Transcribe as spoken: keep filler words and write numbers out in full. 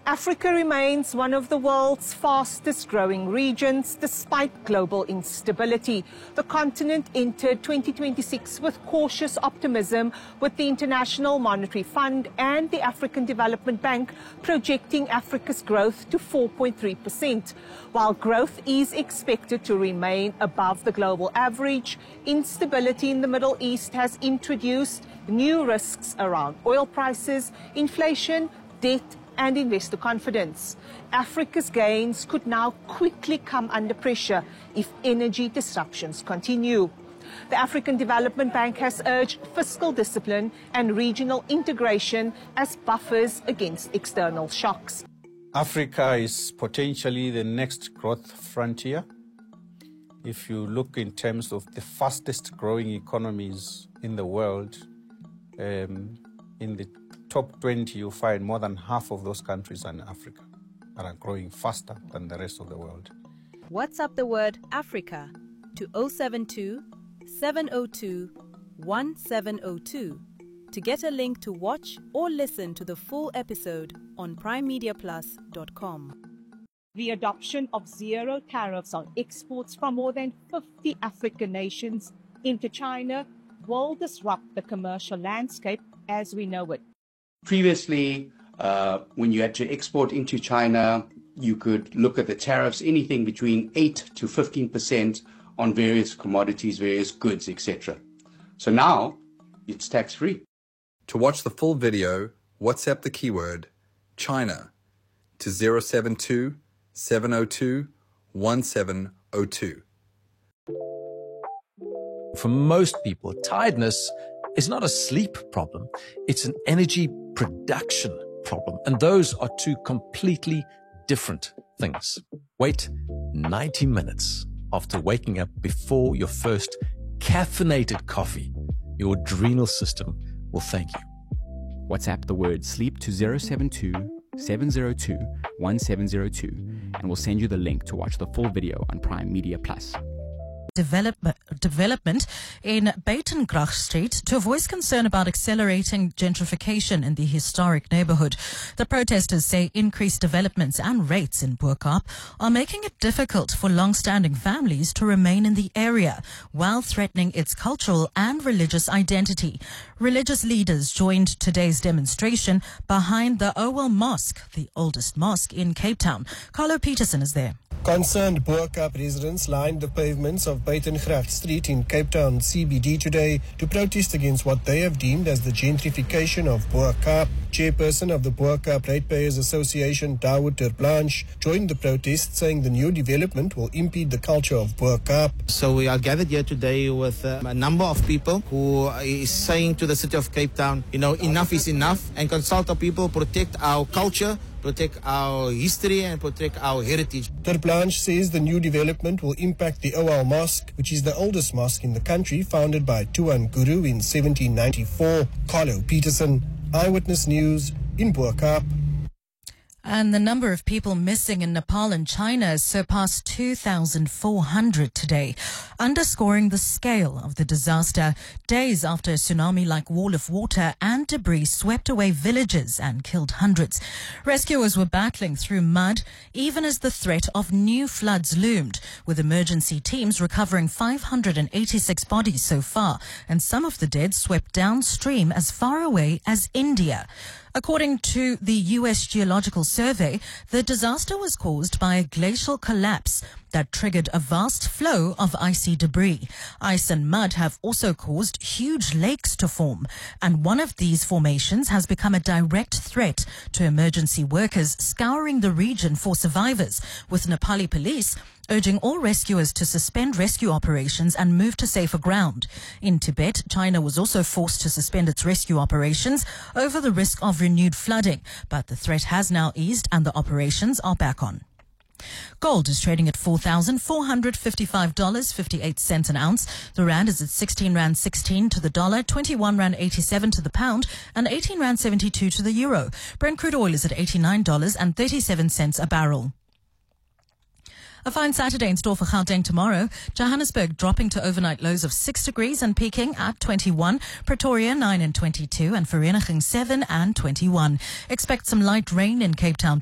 Africa remains one of the world's fastest growing regions despite global instability. The continent entered twenty twenty-six with cautious optimism, with the International Monetary Fund and the African Development Bank projecting Africa's growth to four point three percent. While growth is expected to remain above the global average, instability in the Middle East has introduced new risks around oil prices, inflation, debt, and investor confidence. Africa's gains could now quickly come under pressure if energy disruptions continue. The African Development Bank has urged fiscal discipline and regional integration as buffers against external shocks. Africa is potentially the next growth frontier. If you look in terms of the fastest growing economies in the world, um, in the top twenty, you find more than half of those countries are in Africa and are growing faster than the rest of the world. WhatsApp the word Africa to zero seven two, seven zero two, one seven zero two to get a link to watch or listen to the full episode on prime media plus dot com. The adoption of zero tariffs on exports from more than fifty African nations into China will disrupt the commercial landscape as we know it. Previously, uh, when you had to export into China, you could look at the tariffs, anything between eight to fifteen percent on various commodities, various goods, et cetera. So now it's tax-free. To watch the full video, WhatsApp the keyword China to zero seven two, seven zero two, one seven zero two. For most people, tiredness is not a sleep problem. It's an energy production problem. And those are two completely different things. Wait ninety minutes after waking up before your first caffeinated coffee. Your adrenal system will thank you. WhatsApp the word sleep to zero seven two, seven zero two, one seven zero two and we'll send you the link to watch the full video on Prime Media Plus. Development, development in Buitengracht Street to voice concern about accelerating gentrification in the historic neighborhood. The protesters say increased developments and rates in Bo-Kaap are making it difficult for long-standing families to remain in the area while threatening its cultural and religious identity. Religious leaders joined today's demonstration behind the Owel Mosque, the oldest mosque in Cape Town. Carlo Peterson is there. Concerned Bo-Kaap residents lined the pavements of Buitengracht Street in Cape Town C B D today to protest against what they have deemed as the gentrification of Bo-Kaap. Chairperson of the Bo-Kaap Ratepayers Association, Dawood ter Blanche, joined the protest, saying the new development will impede the culture of Bo-Kaap. So we are gathered here today with uh, a number of people who is saying to the city of Cape Town, you know, enough is enough, and consult our people, protect our culture, protect our history and protect our heritage. Ter Blanche says the new development will impact the Owel Mosque, which is the oldest mosque in the country, founded by Tuan Guru in seventeen ninety-four. Carlo Peterson, Eyewitness News in Bo-Kaap. And the number of people missing in Nepal and China has surpassed two thousand four hundred today, underscoring the scale of the disaster days after a tsunami-like wall of water and debris swept away villages and killed hundreds. Rescuers were battling through mud even as the threat of new floods loomed, with emergency teams recovering five hundred eighty-six bodies so far, and some of the dead swept downstream as far away as India. According to the U S Geological Survey, the disaster was caused by a glacial collapse that triggered a vast flow of icy debris. Ice and mud have also caused huge lakes to form, and one of these formations has become a direct threat to emergency workers scouring the region for survivors, with Nepali police urging all rescuers to suspend rescue operations and move to safer ground. In Tibet, China was also forced to suspend its rescue operations over the risk of renewed flooding, but the threat has now eased and the operations are back on. Gold is trading at four thousand four hundred fifty-five dollars and fifty-eight cents an ounce. The rand is at sixteen rand sixteen to the dollar, twenty-one rand eighty-seven to the pound, and eighteen rand seventy-two to the euro. Brent crude oil is at eighty-nine dollars and thirty-seven cents a barrel. A fine Saturday in store for Gauteng tomorrow. Johannesburg dropping to overnight lows of six degrees and peaking at twenty-one. Pretoria nine and twenty-two and Vereeniging seven and twenty-one. Expect some light rain in Cape Town